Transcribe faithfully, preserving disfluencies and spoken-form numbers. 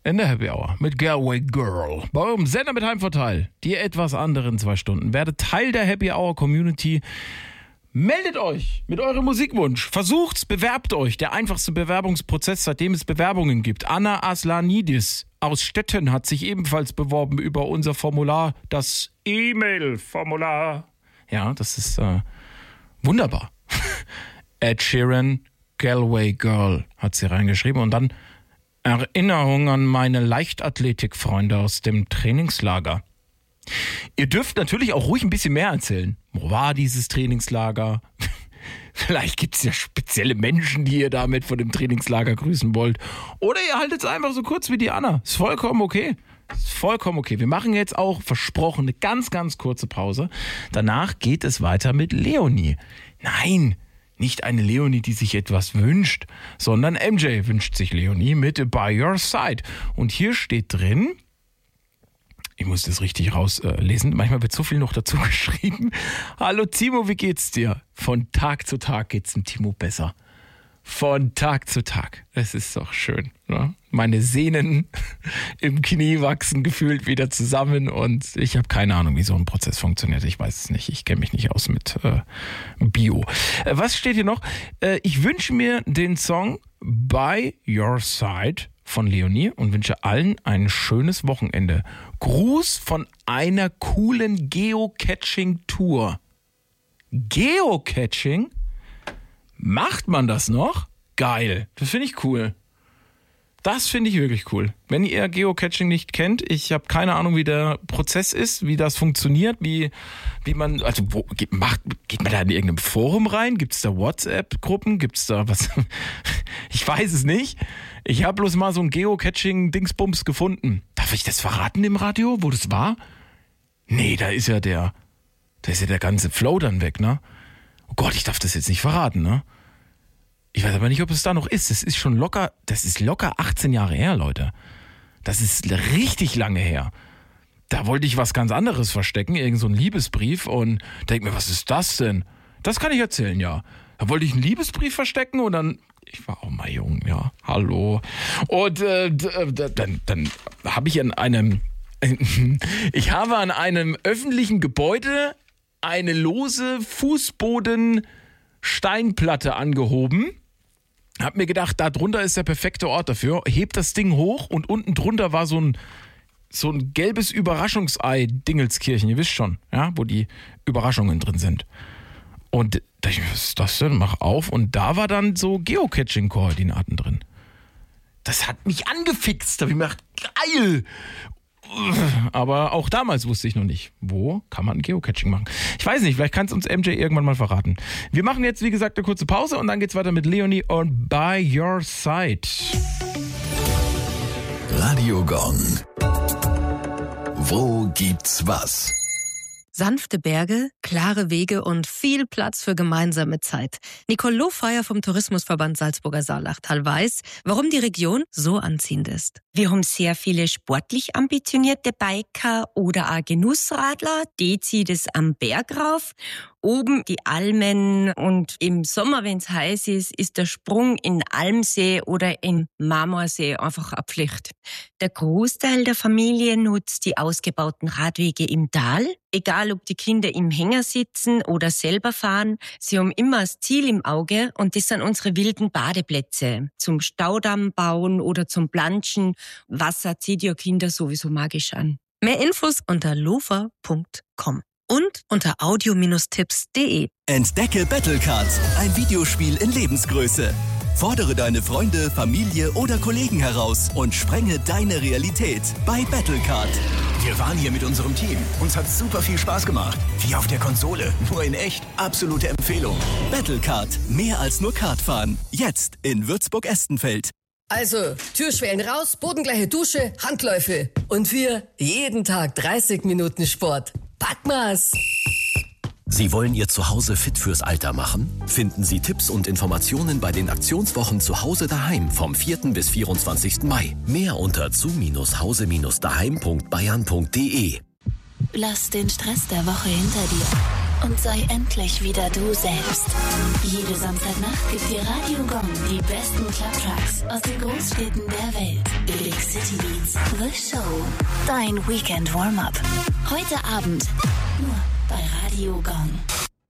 in der Happy Hour mit Galway Girl. Bei eurem Sender mit Heimvorteil. Die etwas anderen zwei Stunden. Werdet Teil der Happy Hour Community. Meldet euch mit eurem Musikwunsch. Versucht's, bewerbt euch. Der einfachste Bewerbungsprozess, seitdem es Bewerbungen gibt. Anna Aslanidis aus Stetten hat sich ebenfalls beworben über unser Formular, das E-Mail-Formular. Ja, das ist äh, wunderbar. Ed Sheeran, Galway Girl hat sie reingeschrieben. Und dann Erinnerung an meine Leichtathletikfreunde aus dem Trainingslager. Ihr dürft natürlich auch ruhig ein bisschen mehr erzählen. Wo war dieses Trainingslager? Vielleicht gibt es ja spezielle Menschen, die ihr damit von dem Trainingslager grüßen wollt. Oder ihr haltet es einfach so kurz wie die Anna. Ist vollkommen okay. Ist vollkommen okay. Wir machen jetzt auch, versprochen, eine ganz, ganz kurze Pause. Danach geht es weiter mit Leonie. Nein, nicht eine Leonie, die sich etwas wünscht, sondern M J wünscht sich Leonie mit By Your Side. Und hier steht drin... Ich muss das richtig rauslesen. Äh, Manchmal wird so viel noch dazu geschrieben. Hallo Timo, wie geht's dir? Von Tag zu Tag geht's dem Timo besser. Von Tag zu Tag. Das ist doch schön. Ne? Meine Sehnen im Knie wachsen gefühlt wieder zusammen und ich habe keine Ahnung, wie so ein Prozess funktioniert. Ich weiß es nicht. Ich kenne mich nicht aus mit äh, Bio. Äh, was steht hier noch? Äh, ich wünsche mir den Song By Your Side von Leonie und wünsche allen ein schönes Wochenende. Gruß von einer coolen Geocaching-Tour. Geocaching? Macht man das noch? Geil. Das finde ich cool. Das finde ich wirklich cool. Wenn ihr Geocaching nicht kennt, ich habe keine Ahnung, wie der Prozess ist, wie das funktioniert, wie, wie man, also wo, geht, macht, geht man da in irgendeinem Forum rein? Gibt es da WhatsApp-Gruppen? Gibt es da was? Ich weiß es nicht. Ich habe bloß mal so ein Geocaching-Dingsbums gefunden. Darf ich das verraten im Radio, wo das war? Nee, da ist ja der, da ist ja der ganze Flow dann weg, ne? Oh Gott, ich darf das jetzt nicht verraten, ne? Ich weiß aber nicht, ob es da noch ist. Das ist schon locker, das ist locker achtzehn Jahre her, Leute. Das ist richtig lange her. Da wollte ich was ganz anderes verstecken, irgend so ein Liebesbrief und denk mir, was ist das denn? Das kann ich erzählen, ja. Da wollte ich einen Liebesbrief verstecken und dann, ich war auch mal jung, ja, hallo. Und äh, dann, dann habe ich an einem, ich habe an einem öffentlichen Gebäude eine lose Fußboden-Steinplatte angehoben. Hab mir gedacht, da drunter ist der perfekte Ort dafür. Heb das Ding hoch und unten drunter war so ein, so ein gelbes Überraschungsei Dingelskirchen. Ihr wisst schon, ja, wo die Überraschungen drin sind. Und da dachte ich, was ist das denn? Mach auf. Und da war dann so Geocaching-Koordinaten drin. Das hat mich angefixt. Da habe ich mir gedacht, geil. Aber auch damals wusste ich noch nicht, wo kann man Geocaching machen. Ich weiß nicht, vielleicht kann es uns M J irgendwann mal verraten. Wir machen jetzt, wie gesagt, eine kurze Pause und dann geht's weiter mit Leonie und By Your Side. Radio Gong. Wo gibt's was? Sanfte Berge, klare Wege und viel Platz für gemeinsame Zeit. Nicole Lohfeier vom Tourismusverband Salzburger Saarlachtal weiß, warum die Region so anziehend ist. Wir haben sehr viele sportlich ambitionierte Biker oder auch Genussradler, die ziehen das am Berg rauf. Oben die Almen und im Sommer, wenn es heiß ist, ist der Sprung in Almsee oder in Marmorsee einfach eine Pflicht. Der Großteil der Familie nutzt die ausgebauten Radwege im Tal. Egal, ob die Kinder im Hänger sitzen oder selber fahren, sie haben immer das Ziel im Auge und das sind unsere wilden Badeplätze. Zum Staudamm bauen oder zum Planschen. Wasser zieht ihr Kinder sowieso magisch an. Mehr Infos unter lofa punkt com. Und unter audio Bindestrich tipps punkt de. Entdecke Battlecard, ein Videospiel in Lebensgröße. Fordere deine Freunde, Familie oder Kollegen heraus und sprenge deine Realität bei Battlecard. Wir waren hier mit unserem Team. Uns hat super viel Spaß gemacht. Wie auf der Konsole, nur in echt. Absolute Empfehlung. Battlecard, mehr als nur Kartfahren. Jetzt in Würzburg-Estenfeld. Also, Türschwellen raus, bodengleiche Dusche, Handläufe. Und wir jeden Tag dreißig Minuten Sport. Packmas! Sie wollen Ihr Zuhause fit fürs Alter machen? Finden Sie Tipps und Informationen bei den Aktionswochen Zuhause daheim vom vierten bis vierundzwanzigsten Mai. Mehr unter zu hause daheim punkt bayern punkt de. Lass den Stress der Woche hinter dir und sei endlich wieder du selbst. Jede Samstagnacht gibt dir Radio Gong die besten Clubtracks aus den Großstädten der Welt. Big City Beats, Cards, The Show. Dein Weekend Warm-Up. Heute Abend nur bei Radio Gong.